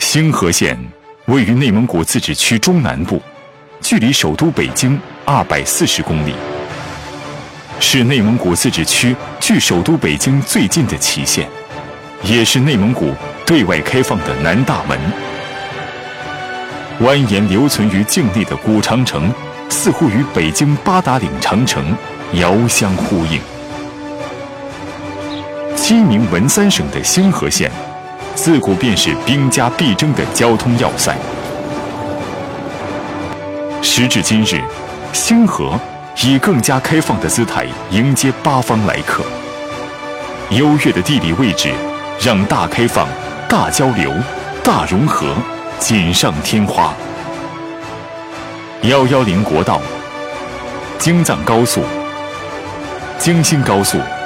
兴河县位于内蒙古自治区中南部，距离首都北京240公里，是内蒙古自治区距首都北京最近的旗县，也是内蒙古对外开放的南大门。蜿蜒留存于境内的古长城，似乎与北京八达岭长城遥相呼应。鸡鸣文三省的兴河县，自古便是兵家必争的交通要塞。时至今日，兴河以更加开放的姿态迎接八方来客。优越的地理位置，让大开放、大交流、大融合锦上添花。110国道、京藏高速、京新高速、